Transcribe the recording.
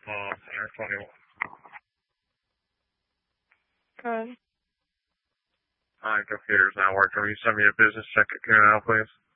Air 21. Good. My computer's not working. Will you send me a business check account now, please?